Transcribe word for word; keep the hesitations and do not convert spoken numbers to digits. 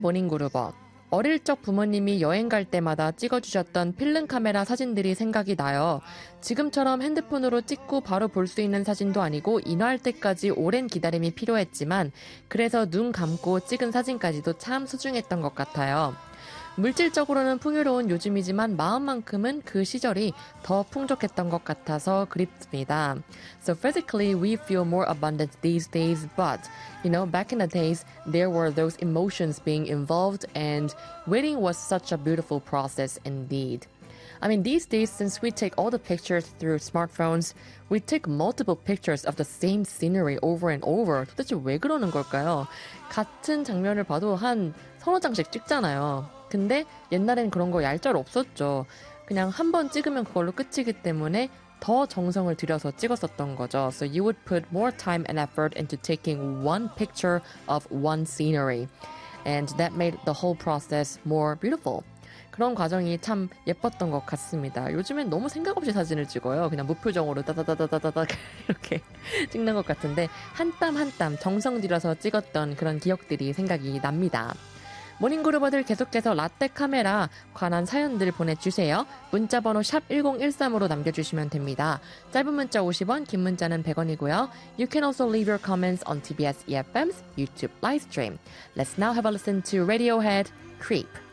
모닝그루버. 어릴 적 부모님이 여행 갈 때마다 찍어주셨던 필름 카메라 사진들이 생각이 나요. 지금처럼 핸드폰으로 찍고 바로 볼 수 있는 사진도 아니고 인화할 때까지 오랜 기다림이 필요했지만 그래서 눈 감고 찍은 사진까지도 참 소중했던 것 같아요. 물질적으로는 풍요로운 요즘이지만 마음만큼은 그 시절이 더 풍족했던 것 같아서 그립습니다. So physically we feel more abundant these days, but you know, back in the days there were those emotions being involved and waiting was such a beautiful process indeed. I mean, these days, since we take all the pictures through smartphones, we take multiple pictures of the same scenery over and over. 도대체 왜 그러는 걸까요? 같은 장면을 봐도 한 서너 장씩 찍잖아요. 근데 옛날엔 그런 거 얄짤 없었죠. 그냥 한 번 찍으면 그걸로 끝이기 때문에 더 정성을 들여서 찍었었던 거죠. So you would put more time and effort into taking one picture of one scenery. And that made the whole process more beautiful. 그런 과정이 참 예뻤던 것 같습니다. 요즘엔 너무 생각 없이 사진을 찍어요. 그냥 무표정으로 따다다다다다다 이렇게 찍는 것 같은데 한 땀 한 땀 정성 들여서 찍었던 그런 기억들이 생각이 납니다. 모닝그루버들 계속해서 라떼 카메라 관한 사연들 보내주세요. 문자번호 샵 일공일삼으로 남겨주시면 됩니다. 짧은 문자 오십 원, 긴 문자는 백 원이고요. You can also leave your comments on 티비에스 이에프엠's YouTube livestream. Let's now have a listen to Radiohead, Creep.